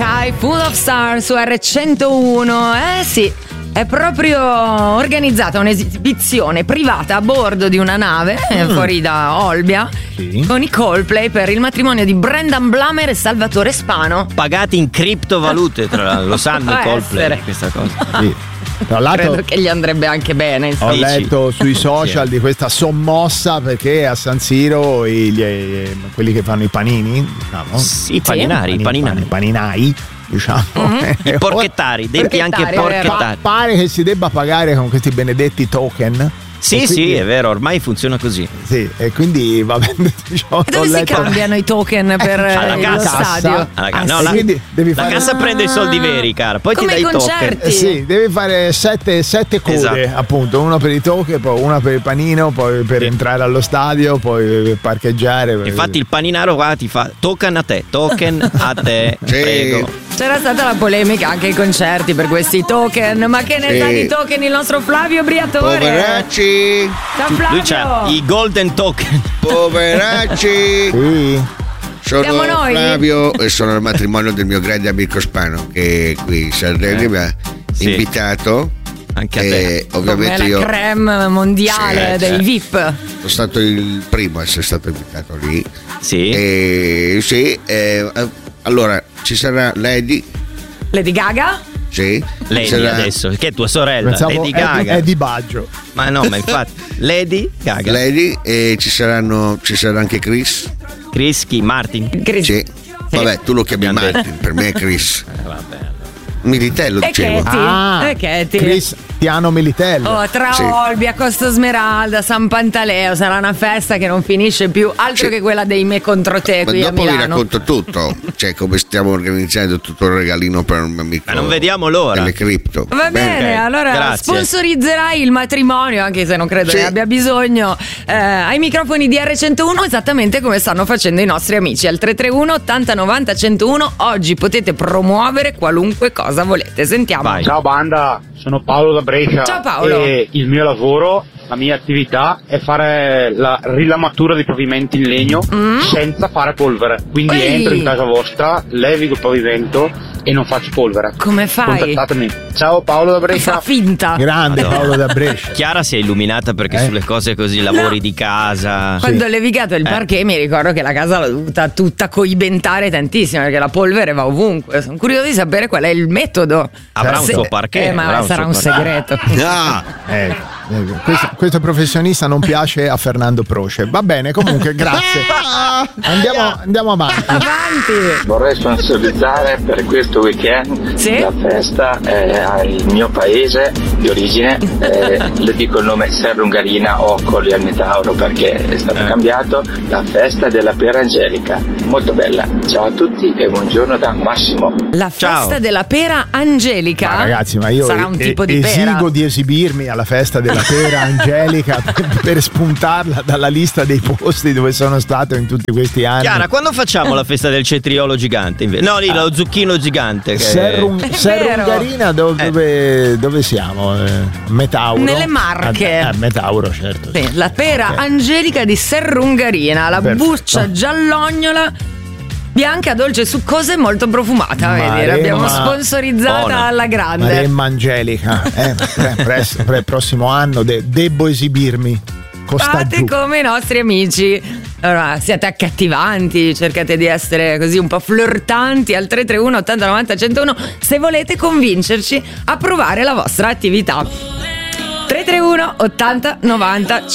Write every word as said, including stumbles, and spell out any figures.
Sky, Full of Stars su erre centouno. Eh sì, è proprio organizzata un'esibizione privata a bordo di una nave mm. fuori da Olbia sì. con i Coldplay per il matrimonio di Brendan Blamer e Salvatore Spano. Pagati in criptovalute, tra l'altro, lo sanno i Coldplay essere. questa cosa. Sì. Tra l'altro, credo che gli andrebbe anche bene. Ho letto sui social sì. di questa sommossa perché a San Siro i, gli, quelli che fanno i panini, diciamo, sì, i paninari, sì. i paninari, paninai, diciamo, mm-hmm. i porchettari, detti anche porchettari. Pa- pare che si debba pagare con questi benedetti token. Sì, quindi, sì, è vero, ormai funziona così. Sì, e quindi va bene. Diciamo, dove si letto... cambiano i token per alla lo cassa. stadio? Alla ca- ah, no, sì. la, quindi devi la fare... cassa prende i soldi veri, cara. Poi come ti dai i token. Eh, sì, devi fare sette, sette code, esatto. appunto, uno per i token, poi una per il panino, poi per sì. entrare allo stadio, poi per parcheggiare. Infatti il paninaro qua ti fa token a te, token a te, sì. prego. C'era stata la polemica anche ai concerti per questi token, ma che ne sì. sa di token il nostro Flavio Briatore? Poveracci! Ciao Flavio! Lui c'ha i golden token. Poveracci! Sì. Sono Flavio e sono al matrimonio del mio grande amico Spano che qui in Sardegna eh. mi ha sì. invitato. Anche a te. Ovviamente come io la creme mondiale sì, dei sì. V I P. Sono stato il primo a essere stato invitato lì. Sì. E, sì eh, allora ci sarà Lady. Lady Gaga? Sì. Lady sarà... adesso, che è tua sorella. Pensavo Lady Gaga. È di Baggio. Ma no, ma infatti Lady Gaga. Lady e ci saranno ci sarà anche Chris. Chris chi? Martin? Chris. Sì. Vabbè, tu lo chiami Martin, per me è Chris. Eh, vabbè. Militello dicevo. Katie. Ah, e Katie. Cristiano Militello. Oh, tra sì. Olbia, Costa Smeralda, San Pantaleo sarà una festa che non finisce più, altro sì. che quella dei me contro te qui Ma a dopo Milano. vi racconto tutto, cioè come stiamo organizzando tutto il regalino per un mio amico. Ma non vediamo l'ora. Delle cripto. Va bene, okay. allora Grazie. sponsorizzerai il matrimonio, anche se non credo sì. ne abbia bisogno, eh, ai microfoni di erre centouno, esattamente come stanno facendo i nostri amici al tre tre uno ottanta novanta centouno. Oggi potete promuovere qualunque cosa volete. Sentiamo. Vai. Ciao banda, sono Paolo da Brescia. Ciao Paolo. E il mio lavoro, la mia attività è fare la rilamatura dei pavimenti in legno mm. senza fare polvere. Quindi Ehi. entro in casa vostra, levigo il pavimento e non faccio polvere. Come fai? Contattatemi. Ciao Paolo da Brescia. Fa finta. Grande Madonna. Paolo da Brescia. Chiara si è illuminata perché eh? sulle cose così, lavori no. di casa. Quando ho levigato il Eh. parquet mi ricordo che la casa l'ho dovuta tutta coibentare tantissimo perché la polvere va ovunque. Sono curioso di sapere qual è il metodo. Avrà un Se- suo parquet. Eh, ma avrà sarà un, suo parquet. segreto. Ah, Eh, eh, questo, questo professionista non piace a Fernando Proce. Va bene, comunque, grazie. Andiamo, andiamo avanti. Avanti. Vorrei sponsorizzare per questo weekend Sì? la festa eh, al mio paese di origine, eh, le dico il nome Serrungarina o Colli al Metauro perché è stato Eh. cambiato, la festa della Pera Angelica, molto bella. Ciao a tutti e buongiorno da Massimo. La festa Ciao. della pera angelica. Ma ragazzi, ma io sarà un e- tipo di esigo pera. di esibirmi alla festa della pera angelica per, per spuntarla dalla lista dei posti dove sono stato in tutti questi anni. Chiara, quando facciamo la festa del cetriolo gigante? Inve- No, lì lo zucchino gigante. Che... Serrum- È Serrungarina do- Eh. dove, dove siamo? Eh, Metauro. Nelle Marche. Eh, eh, Metauro, certo. Sì, la pera Ok. angelica di Serrungarina, la Perfetto. buccia giallognola, bianca, dolce, succosa e molto profumata. Vedi, Maremma. l'abbiamo sponsorizzata Buona. alla grande. Maremma Angelica. Eh, pre- presto, pre- prossimo anno de- debbo esibirmi. Costa Fate giù. come i nostri amici. Allora, siate accattivanti, cercate di essere così un po' flirtanti al tre tre uno ottanta novanta centouno se volete convincerci a provare la vostra attività. tre tre uno ottanta novanta